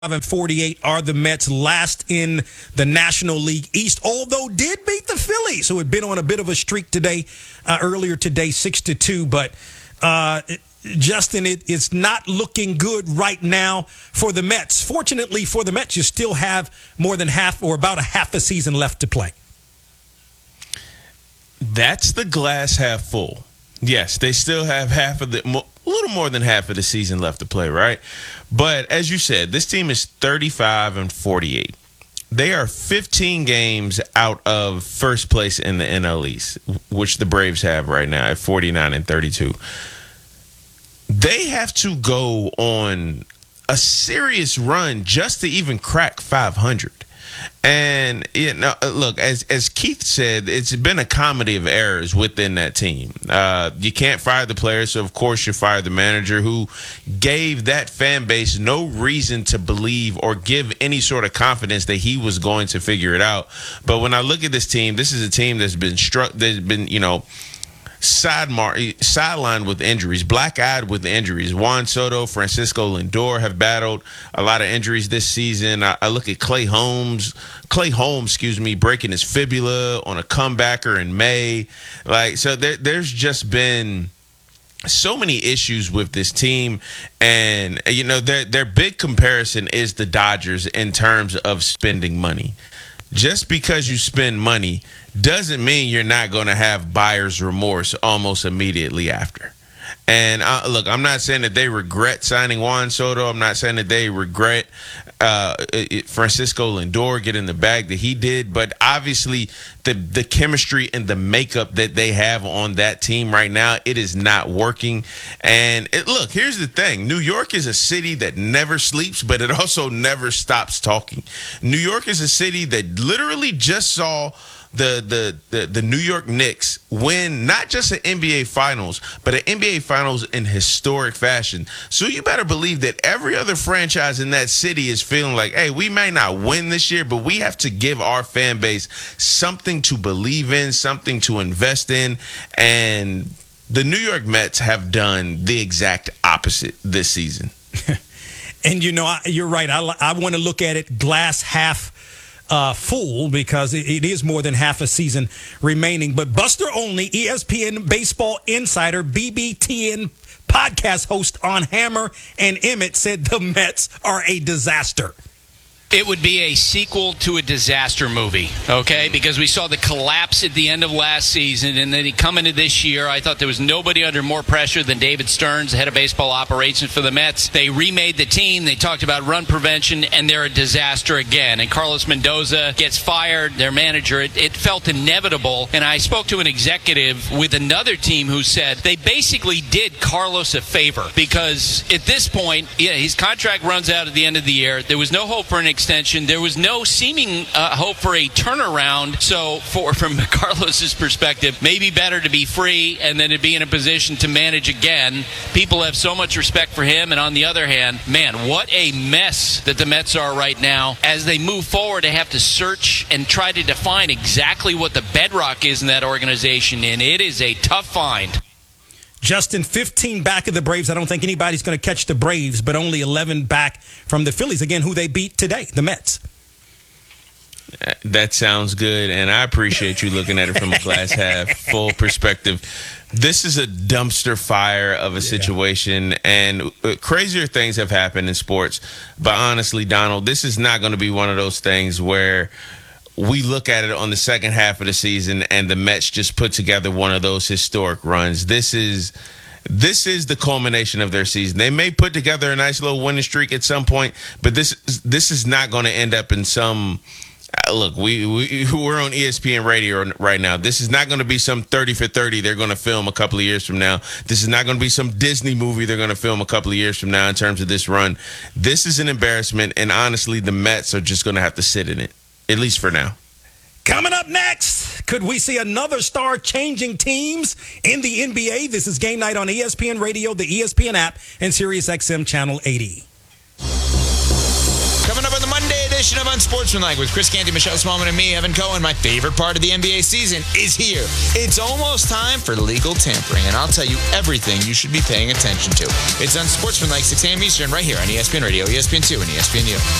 and 48 are the Mets, last in the National League East, although did beat the Phillies, who had been on a bit of a streak today, earlier today, 6-2. But Justin, it's not looking good right now for the Mets. Fortunately for the Mets, you still have more than half or about a half a season left to play. That's the glass half full. Yes, they still have a little more than half of the season left to play, right? But as you said, this team is 35 and 48. They are 15 games out of first place in the NL East, which the Braves have right now at 49 and 32. They have to go on a serious run just to even crack 500. And look, as Keith said, it's been a comedy of errors within that team. You can't fire the players, so of course you fire the manager, who gave that fan base no reason to believe or give any sort of confidence that he was going to figure it out. But when I look at this team, this is a team that's been sidelined with injuries, black-eyed with injuries. Juan Soto, Francisco Lindor have battled a lot of injuries this season. I look at Clay Holmes, breaking his fibula on a comebacker in May. So there's just been so many issues with this team, and their big comparison is the Dodgers in terms of spending money. Just because you spend money doesn't mean you're not going to have buyer's remorse almost immediately after. And look, I'm not saying that they regret signing Juan Soto. I'm not saying that they regret Francisco Lindor getting the bag that he did. But obviously, the chemistry and the makeup that they have on that team right now, it is not working. And look, here's the thing. New York is a city that never sleeps, but it also never stops talking. New York is a city that literally just saw the New York Knicks win not just an NBA Finals, but an NBA Finals in historic fashion. So you better believe that every other franchise in that city is feeling like, hey, we may not win this year, but we have to give our fan base something to believe in, something to invest in. And the New York Mets have done the exact opposite this season. And you're right. I want to look at it glass half full, because it is more than half a season remaining. But Buster Olney, ESPN baseball insider, BBTN podcast host on Hammer and Emmett, said the Mets are a disaster. It would be a sequel to a disaster movie, okay? Because we saw the collapse at the end of last season, and then come into this year, I thought there was nobody under more pressure than David Stearns, the head of baseball operations for the Mets. They remade the team. They talked about run prevention, and they're a disaster again. And Carlos Mendoza gets fired, their manager. It felt inevitable. And I spoke to an executive with another team who said they basically did Carlos a favor, because at this point, his contract runs out at the end of the year. There was no hope for an extension. There was no seeming hope for a turnaround. So from Carlos's perspective, maybe better to be free and then to be in a position to manage again. People have so much respect for him. And on the other hand, man, what a mess that the Mets are right now. As they move forward, they have to search and try to define exactly what the bedrock is in that organization. And it is a tough find. Justin, 15 back of the Braves. I don't think anybody's going to catch the Braves, but only 11 back from the Phillies. Again, who they beat today, the Mets. That sounds good, and I appreciate you looking at it from a glass half full perspective. This is a dumpster fire of a situation, and crazier things have happened in sports. But honestly, Donald, this is not going to be one of those things where we look at it on the second half of the season and the Mets just put together one of those historic runs. This is the culmination of their season. They may put together a nice little winning streak at some point, but this is not going to end up in some look, we're on ESPN radio right now. This is not going to be some 30 for 30 they're going to film a couple of years from now. This is not going to be some Disney movie they're going to film a couple of years from now in terms of this run. This is an embarrassment, and honestly, the Mets are just going to have to sit in it, at least for now. Coming up next, could we see another star changing teams in the NBA? This is Game Night on ESPN Radio, the ESPN app, and SiriusXM Channel 80. Coming up on the Monday edition edition of Unsportsmanlike with Chris Canty, Michelle Smallman, and me, Evan Cohen. My favorite part of the NBA season is here. It's almost time for legal tampering, and I'll tell you everything you should be paying attention to. It's Unsportsmanlike, 6 a.m. Eastern, right here on ESPN Radio, ESPN2, and ESPNU.